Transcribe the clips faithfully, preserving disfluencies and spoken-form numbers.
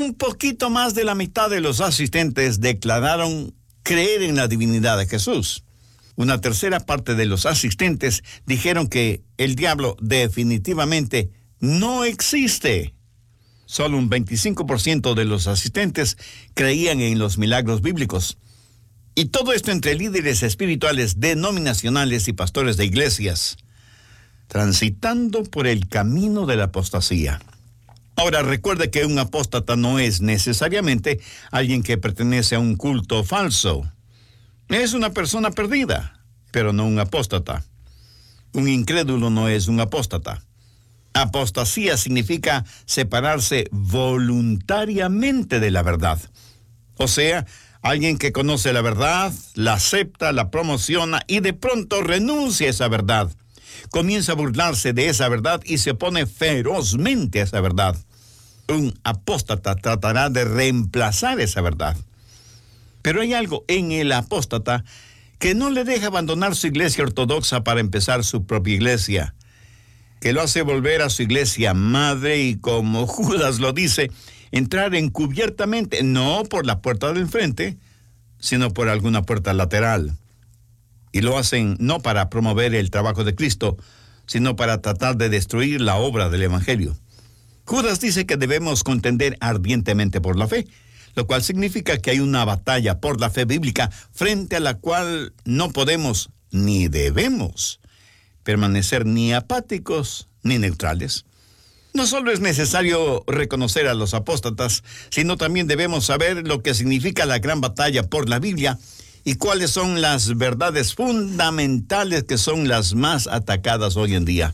Un poquito más de la mitad de los asistentes declararon creer en la divinidad de Jesús. Una tercera parte de los asistentes dijeron que el diablo definitivamente no existe. Solo un veinticinco por ciento de los asistentes creían en los milagros bíblicos. Y todo esto entre líderes espirituales denominacionales y pastores de iglesias, transitando por el camino de la apostasía. Ahora, recuerde que un apóstata no es necesariamente alguien que pertenece a un culto falso. Es una persona perdida, pero no un apóstata. Un incrédulo no es un apóstata. Apostasía significa separarse voluntariamente de la verdad. O sea, alguien que conoce la verdad, la acepta, la promociona y de pronto renuncia a esa verdad. Comienza a burlarse de esa verdad y se opone ferozmente a esa verdad. Un apóstata tratará de reemplazar esa verdad. Pero hay algo en el apóstata que no le deja abandonar su iglesia ortodoxa para empezar su propia iglesia, que lo hace volver a su iglesia madre y, como Judas lo dice, entrar encubiertamente, no por la puerta del frente, sino por alguna puerta lateral. Y lo hacen no para promover el trabajo de Cristo, sino para tratar de destruir la obra del Evangelio. Judas dice que debemos contender ardientemente por la fe, lo cual significa que hay una batalla por la fe bíblica frente a la cual no podemos ni debemos permanecer ni apáticos ni neutrales. No solo es necesario reconocer a los apóstatas, sino también debemos saber lo que significa la gran batalla por la Biblia y cuáles son las verdades fundamentales que son las más atacadas hoy en día.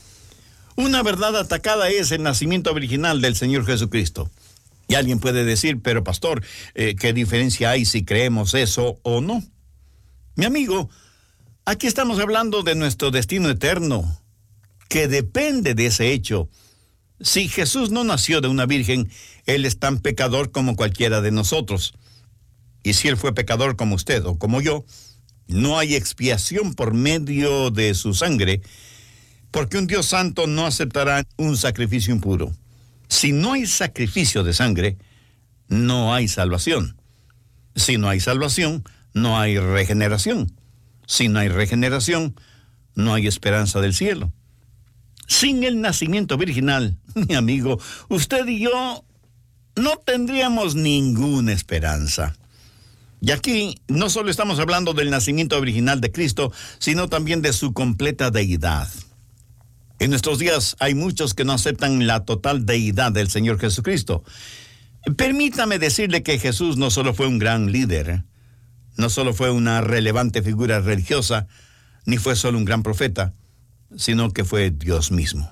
Una verdad atacada es el nacimiento original del Señor Jesucristo. Y alguien puede decir, pero pastor, eh, ¿qué diferencia hay si creemos eso o no? Mi amigo, aquí estamos hablando de nuestro destino eterno, que depende de ese hecho. Si Jesús no nació de una virgen, Él es tan pecador como cualquiera de nosotros. Y si Él fue pecador como usted o como yo, no hay expiación por medio de su sangre, porque un Dios santo no aceptará un sacrificio impuro. Si no hay sacrificio de sangre, no hay salvación. Si no hay salvación, no hay regeneración. Si no hay regeneración, no hay esperanza del cielo. Sin el nacimiento virginal, mi amigo, usted y yo no tendríamos ninguna esperanza. Y aquí no solo estamos hablando del nacimiento original de Cristo, sino también de su completa deidad. En nuestros días hay muchos que no aceptan la total deidad del Señor Jesucristo. Permítame decirle que Jesús no solo fue un gran líder, no solo fue una relevante figura religiosa, ni fue solo un gran profeta, sino que fue Dios mismo.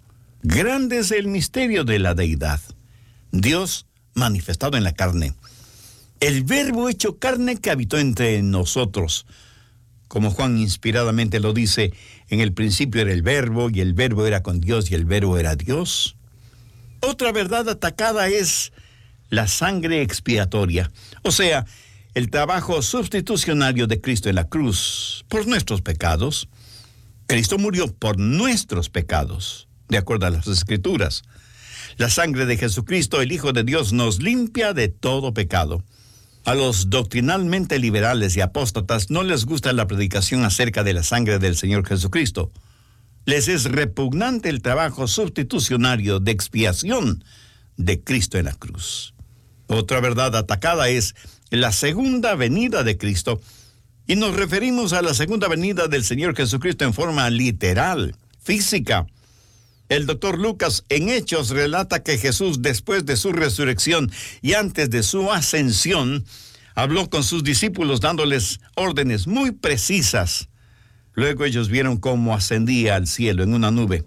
Grande es el misterio de la deidad. Dios manifestado en la carne. El Verbo hecho carne que habitó entre nosotros. Como Juan inspiradamente lo dice, en el principio era el Verbo, y el Verbo era con Dios, y el Verbo era Dios. Otra verdad atacada es la sangre expiatoria, o sea, el trabajo sustitucionario de Cristo en la cruz por nuestros pecados. Cristo murió por nuestros pecados, de acuerdo a las Escrituras. La sangre de Jesucristo, el Hijo de Dios, nos limpia de todo pecado. A los doctrinalmente liberales y apóstatas no les gusta la predicación acerca de la sangre del Señor Jesucristo. Les es repugnante el trabajo sustitucionario de expiación de Cristo en la cruz. Otra verdad atacada es la segunda venida de Cristo, y nos referimos a la segunda venida del Señor Jesucristo en forma literal, física. El doctor Lucas en Hechos relata que Jesús, después de su resurrección y antes de su ascensión, habló con sus discípulos dándoles órdenes muy precisas. Luego ellos vieron cómo ascendía al cielo en una nube.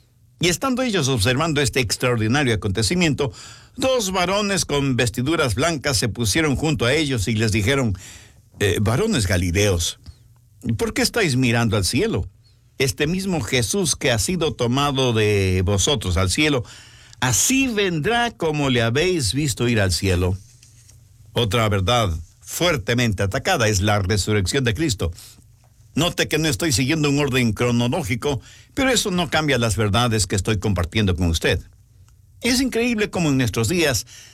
Y estando ellos observando este extraordinario acontecimiento, dos varones con vestiduras blancas se pusieron junto a ellos y les dijeron, eh, varones galileos, ¿por qué estáis mirando al cielo? Este mismo Jesús que ha sido tomado de vosotros al cielo, así vendrá como le habéis visto ir al cielo. Otra verdad fuertemente atacada es la resurrección de Cristo. Note que no estoy siguiendo un orden cronológico, pero eso no cambia las verdades que estoy compartiendo con usted. Es increíble cómo en nuestros días